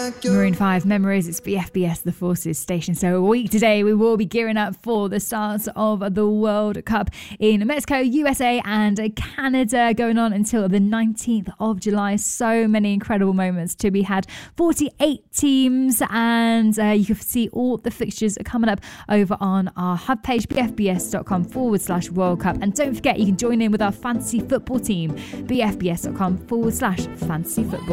Maroon 5 Memories, it's BFBS, the Forces station. So a week today we will be gearing up for the start of the World Cup in Mexico, USA and Canada, going on until the 19th of July. So many incredible moments to be had. 48 teams, and you can see all the fixtures coming up over on our hub page, bfbs.com/World Cup. And don't forget, you can join in with our fantasy football team, bfbs.com/fantasy football.